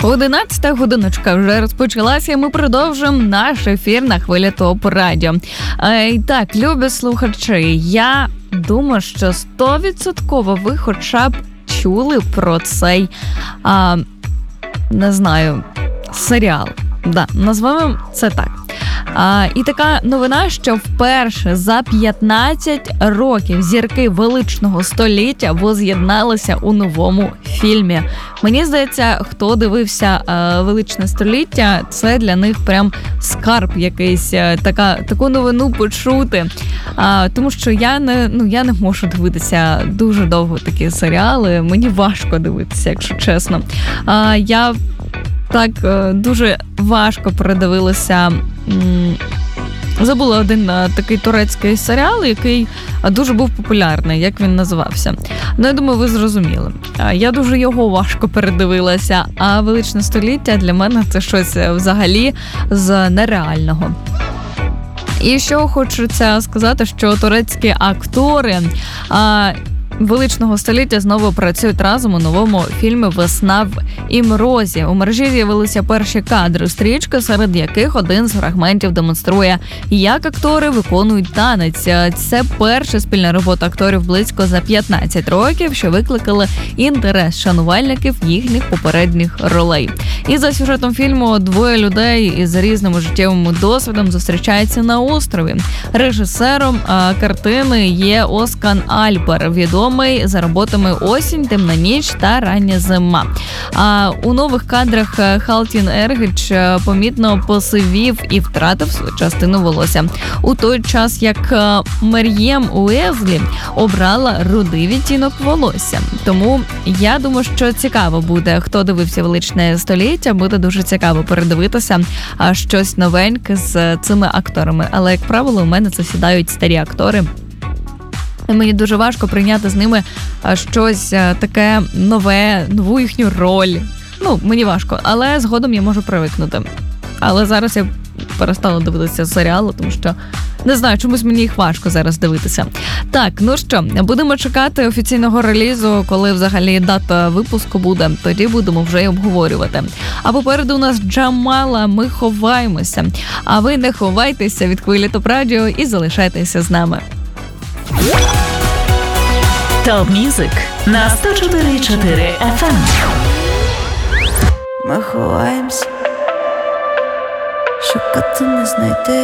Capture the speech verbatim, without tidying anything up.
одинадцята годиночка вже розпочалася, і ми продовжуємо наш ефір на хвилі ТОП Радіо. І так, любі слухачі, я думаю, що сто відсотків ви хоча б чули про цей, а, не знаю, серіал. Да, назвемо це так. А, і така новина, що вперше за п'ятнадцять років зірки величного століття воз'єдналися у новому фільмі. Мені здається, хто дивився а, величне століття, це для них прям скарб якийсь, така, таку новину почути. А, тому що я не, ну, я не можу дивитися дуже довго такі серіали, мені важко дивитися, якщо чесно. А, я так дуже важко передивилася. Забула один такий турецький серіал, який дуже був популярний, як він називався. Ну, я думаю, ви зрозуміли. Я дуже його важко передивилася, а величне століття для мене це щось взагалі з нереального. І що хочеться сказати, що турецькі актори а, величного століття знову працюють разом у новому фільмі «Весна в Імрозі». У мережі з'явилися перші кадри стрічки, серед яких один з фрагментів демонструє, як актори виконують танець. Це перша спільна робота акторів близько за п'ятнадцять років, що викликали інтерес шанувальників їхніх попередніх ролей. І за сюжетом фільму двоє людей із різними життєвими досвідом зустрічаються на острові. Режисером а, картини є Оскан Альпер, відомий за роботами «Осінь», «Темна ніч» та «Рання зима». А у нових кадрах Халтін Ергіч помітно посивів і втратив свою частину волосся. У той час, як Мер'єм Уезлі обрала рудий відтінок волосся. Тому я думаю, що цікаво буде, хто дивився «Величне століття», буде дуже цікаво передивитися щось новеньке з цими акторами. Але, як правило, у мене це сідають старі актори. Мені дуже важко прийняти з ними щось таке нове, нову їхню роль. Ну, мені важко, але згодом я можу привикнути. Але зараз я перестала дивитися серіали, тому що, не знаю, чомусь мені їх важко зараз дивитися. Так, ну що, будемо чекати офіційного релізу, коли взагалі дата випуску буде, тоді будемо вже й обговорювати. А попереду у нас Джамала, ми ховаємося. А ви не ховайтеся від хвилі ТОП Радіо і залишайтеся з нами. Топ Мюзик на сто чотири і чотири еф ем. Ми ховаємося, шукати не знайти.